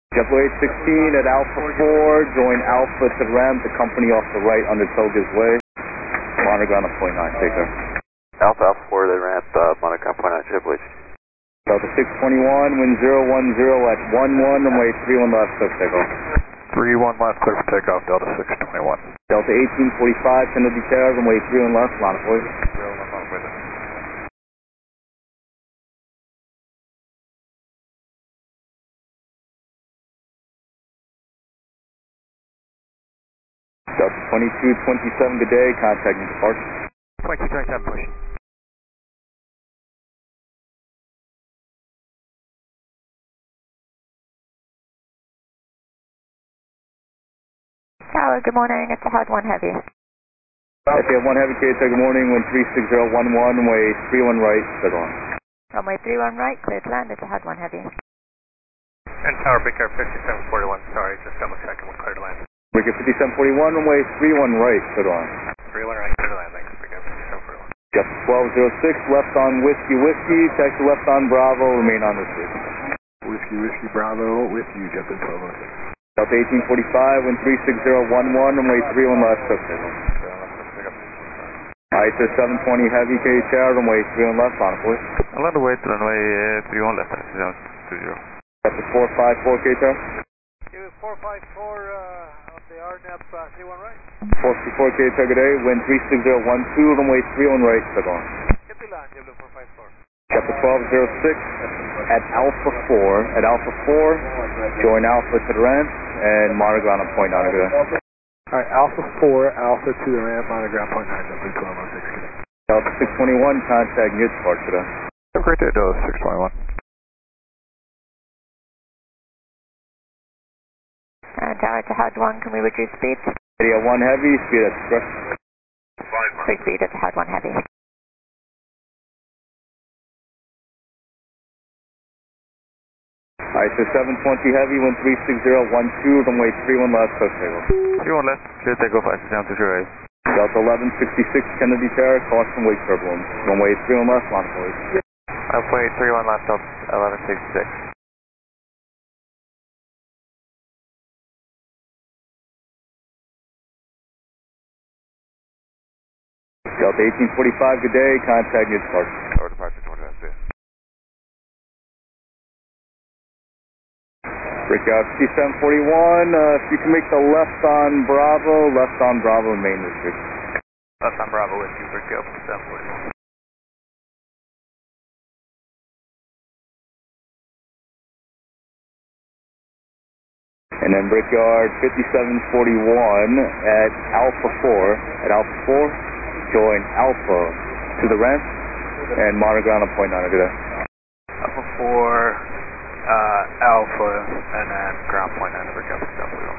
JetBlue 816 at Alpha 4, join Alpha to ramp, the company off the right under Toga's Way. Monitor ground on point 9, take care. Alpha 4, they ramp, monitor ground point 9, JetBlue. Delta 621, wind 010 at 11, runway 31 left, clear for takeoff. 31 left, clear for takeoff, Delta 621. Delta 1845, Kennedy Tower, runway 31 left, line of voice. 31 left, line of voice. Delta 2227, good day, contacting departure. 2227, push. Tower, good morning, it's a hard one heavy. FA 1 Heavy KT, good morning, wind 36011, runway 31 right, set on. Runway 31 right, clear to land, it's a hard one heavy. And Tower, Big Air 5741, sorry, just double checking, we're clear to land. Big Air 5741, runway 31 right, set on. 31 right, clear to land, thanks, Big Air 5741. Jet 1206, left on Whiskey Whiskey, taxi left on Bravo, remain on receipt. Whiskey Whiskey Bravo with you, JetBlue 1206. Delta 1845, wind 36011, runway 31 left, clear. ISO 720 Heavy KTR, runway 31 left, on voice. I'll land away to runway 31 left, 20. Delta 454 KTR. Give it 454 of the RNAP 31 right. 454 KTR, good day, wind 36012, runway 31 right, clear on. Get the land, JetBlue 454. Delta 1206 at Alpha 4. At Alpha 4, join Alpha to the ramp and monitor ground on point 9. Alright, Alpha 4, Alpha to the ramp, monitor ground point 9, JetBlue 1206. Good day. Delta 621, contact your departure. Have a great day, Delta 621. Tower, it's a hard one, can we reduce speed? Idiot 1 Heavy, speed at discretion. Free speed, it's a hard one heavy. ISO 720 Heavy, wind 36012, runway 31 left, clear table. 31 left, clear takeoff, ISO 720. Delta 1166 Kennedy Tower, caution wake turbulence. Runway 31 left, line of voice. Runway 31 left, Delta 1166. Delta 1845, good day, contact your departure. Or departure 29, Breakout C741, if you can make the left on Bravo, main restrict. Left on Bravo with you, Breakout 741. And then Brickyard 5741 at Alpha 4. At Alpha 4, join Alpha to the ramp and monitor ground on point 9. Good day. Alpha 4, Alpha, and then ground point 9, Breakout 741.